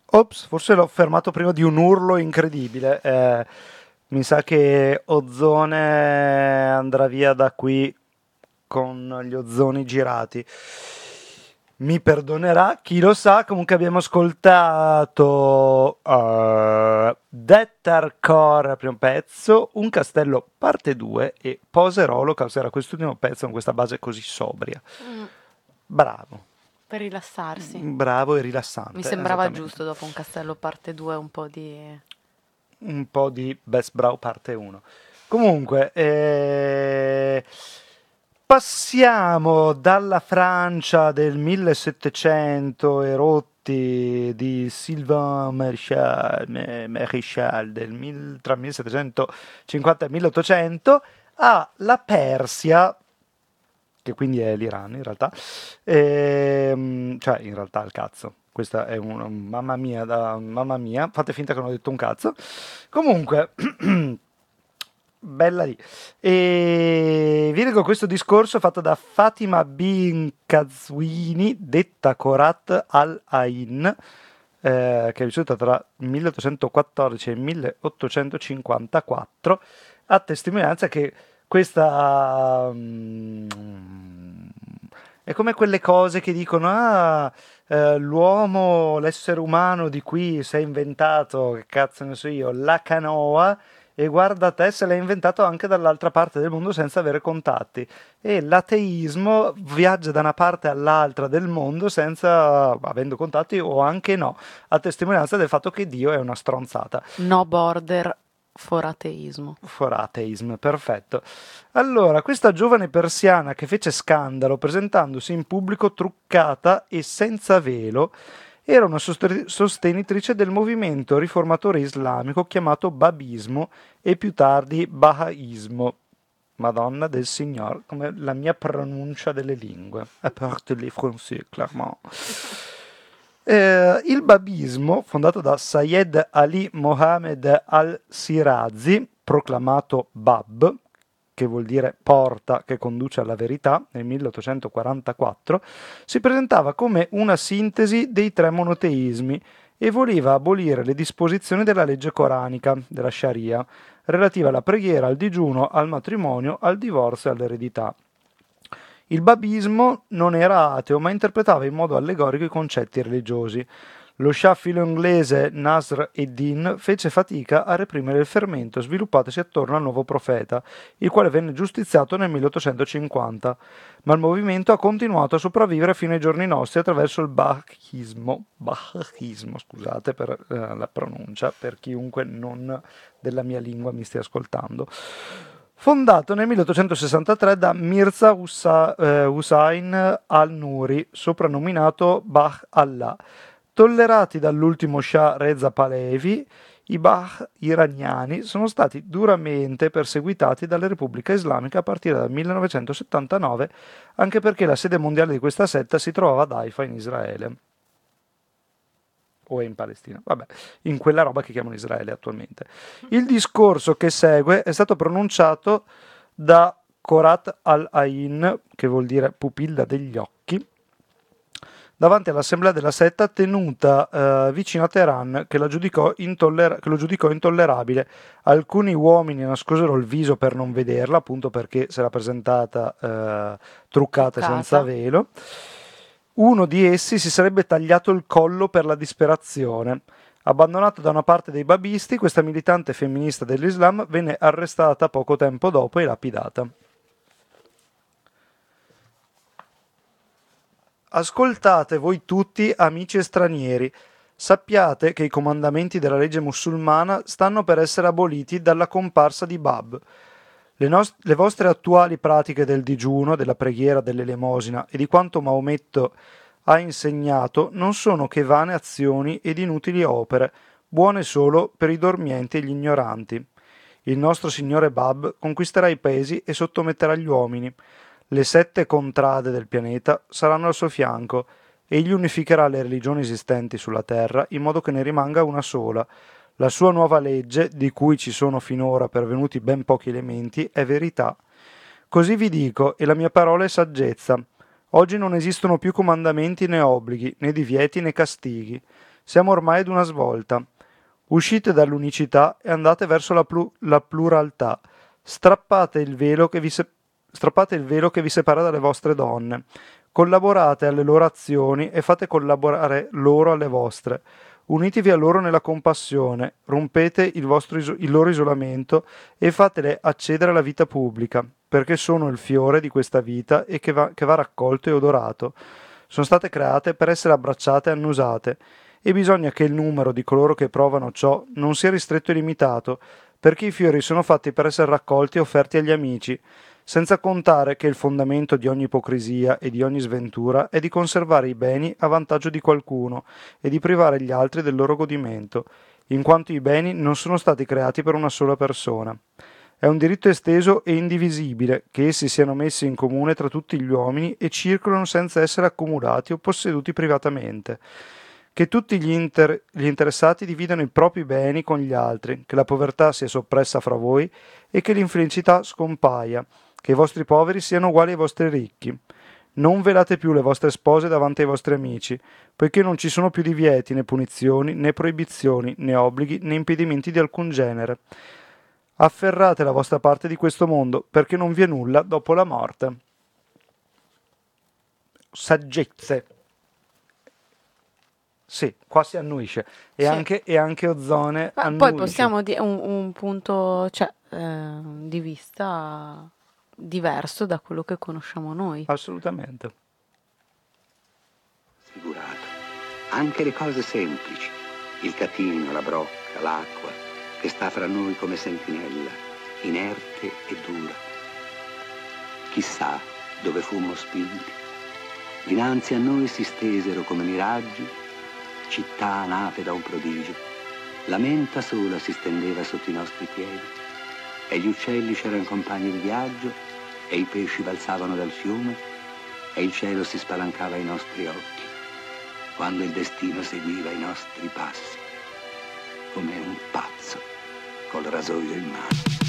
Ops, forse l'ho fermato prima di un urlo incredibile. Mi sa che Ozone andrà via da qui con gli ozoni girati. Mi perdonerà, chi lo sa. Comunque abbiamo ascoltato Death Hardcore, primo pezzo, Un castello parte 2 e Poser Holocaust era quest'ultimo pezzo con questa base così sobria. Mm, Bravo, per rilassarsi. bravo e Mi rilassante, sembrava esattamente. giusto dopo un castello parte 2 un po' di... Un po' di Best Brow parte 1. Comunque, passiamo dalla Francia del 1700 e rotti di Sylvain Maréchal tra 1750 e 1800 alla Persia, che quindi è l'Iran in realtà, cioè in realtà il cazzo. Questa è una mamma mia, mamma mia, fate finta che non ho detto un cazzo. Comunque, bella lì. E vi leggo questo discorso fatto da Fatima bin Kazwini, detta Korat al-Ain, che è vissuta tra 1814 e 1854, a testimonianza che questa è come quelle cose che dicono: ah, l'uomo, l'essere umano di qui si è inventato, che cazzo ne so io, la canoa, e guarda te, se l'ha inventato anche dall'altra parte del mondo senza avere contatti. E l'ateismo viaggia da una parte all'altra del mondo senza, avendo contatti o anche no, a testimonianza del fatto che Dio è una stronzata. No border for ateismo. For atheism, perfetto. Allora, questa giovane persiana che fece scandalo presentandosi in pubblico truccata e senza velo era una sostenitrice del movimento riformatore islamico chiamato Babismo e più tardi Bahaismo. Madonna del Signore, come la mia pronuncia delle lingue. A parte les français, clairement. Il babismo, fondato da Sayed Ali Mohammed al-Sirazi, proclamato Bab, che vuol dire porta che conduce alla verità, nel 1844, si presentava come una sintesi dei tre monoteismi e voleva abolire le disposizioni della legge coranica, della Sharia, relativa alla preghiera, al digiuno, al matrimonio, al divorzio e all'eredità. Il babismo non era ateo, ma interpretava in modo allegorico i concetti religiosi. Lo scià filo-inglese Nasr ed-Din fece fatica a reprimere il fermento sviluppatosi attorno al nuovo profeta, il quale venne giustiziato nel 1850, ma il movimento ha continuato a sopravvivere fino ai giorni nostri attraverso il Bahá'ísmo, scusate per la pronuncia, per chiunque non della mia lingua mi stia ascoltando. Fondato nel 1863 da Mirza Hussain al-Nuri, soprannominato Bah Allah. Tollerati dall'ultimo Shah Reza Pahlavi, i Bah iraniani sono stati duramente perseguitati dalla Repubblica Islamica a partire dal 1979, anche perché la sede mondiale di questa setta si trovava ad Haifa in Israele. O è in Palestina, vabbè, in quella roba che chiamano Israele attualmente. Il discorso che segue è stato pronunciato da Korat al-Ain, che vuol dire pupilla degli occhi, davanti all'assemblea della setta tenuta vicino a Teheran, che lo giudicò intollerabile. Alcuni uomini nascosero il viso per non vederla, appunto perché si era presentata truccata e senza velo. Uno di essi si sarebbe tagliato il collo per la disperazione. Abbandonata da una parte dei babisti, questa militante femminista dell'Islam venne arrestata poco tempo dopo e lapidata. Ascoltate voi tutti, amici e stranieri, sappiate che i comandamenti della legge musulmana stanno per essere aboliti dalla comparsa di Bab. Le vostre attuali pratiche del digiuno, della preghiera, dell'elemosina e di quanto Maometto ha insegnato non sono che vane azioni ed inutili opere, buone solo per i dormienti e gli ignoranti. Il nostro signore Bab conquisterà i paesi e sottometterà gli uomini. Le 7 contrade del pianeta saranno al suo fianco. Egli unificherà le religioni esistenti sulla Terra in modo che ne rimanga una sola. La sua nuova legge, di cui ci sono finora pervenuti ben pochi elementi, è verità. Così vi dico, e la mia parola è saggezza. Oggi non esistono più comandamenti né obblighi, né divieti né castighi. Siamo ormai ad una svolta. Uscite dall'unicità e andate verso la pluralità. Strappate il velo che vi separa dalle vostre donne. Collaborate alle loro azioni e fate collaborare loro alle vostre. Unitevi a loro nella compassione, rompete il loro isolamento e fatele accedere alla vita pubblica, perché sono il fiore di questa vita e che va raccolto e odorato. Sono state create per essere abbracciate e annusate, e bisogna che il numero di coloro che provano ciò non sia ristretto e limitato, perché i fiori sono fatti per essere raccolti e offerti agli amici, senza contare che il fondamento di ogni ipocrisia e di ogni sventura è di conservare i beni a vantaggio di qualcuno e di privare gli altri del loro godimento, in quanto i beni non sono stati creati per una sola persona. È un diritto esteso e indivisibile che essi siano messi in comune tra tutti gli uomini e circolano senza essere accumulati o posseduti privatamente. Che tutti gli interessati dividano i propri beni con gli altri, che la povertà sia soppressa fra voi e che l'infelicità scompaia, che i vostri poveri siano uguali ai vostri ricchi. Non velate più le vostre spose davanti ai vostri amici, poiché non ci sono più divieti, né punizioni, né proibizioni, né obblighi, né impedimenti di alcun genere. Afferrate la vostra parte di questo mondo, perché non vi è nulla dopo la morte. Saggezze. Sì, qua si annuisce. E Sì. anche Ozone Ma poi annuisce. possiamo dire un punto, cioè, di vista diverso da quello che conosciamo noi. Assolutamente. Figurato. Anche le cose semplici, il catino, la brocca, l'acqua, che sta fra noi come sentinella, inerte e dura. Chissà dove fummo spinti. Dinanzi a noi si stesero come miraggi città nate da un prodigio. La menta sola si stendeva sotto i nostri piedi e gli uccelli c'erano compagni di viaggio e i pesci balzavano dal fiume e il cielo si spalancava ai nostri occhi quando il destino seguiva i nostri passi come un pazzo col rasoio in mano.